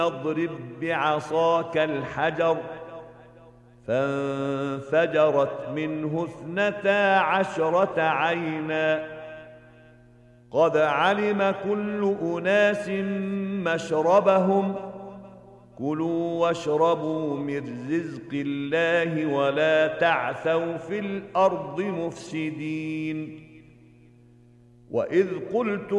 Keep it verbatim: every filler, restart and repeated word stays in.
اضرب بعصاك الحجر فانفجرت منه اثنتا عشرة عينا قد علم كل أناس مشربهم كلوا واشربوا من رزق الله ولا تعثوا في الأرض مفسدين وإذ قلت